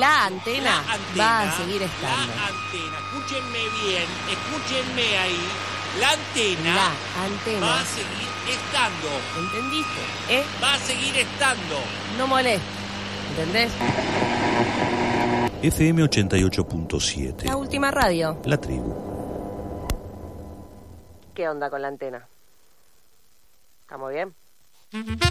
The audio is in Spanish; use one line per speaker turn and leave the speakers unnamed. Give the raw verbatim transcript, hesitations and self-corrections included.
la antena,
La antena
va a seguir estando.
La antena, escúchenme bien, escúchenme ahí. La antena,
La antena
va a seguir estando.
¿Entendiste? ¿Eh?
Va a seguir estando.
No moleste. ¿Entendés?
F M ochenta y ocho punto siete.
La última radio.
La tribu.
¿Qué onda con la antena? ¿Estamos bien?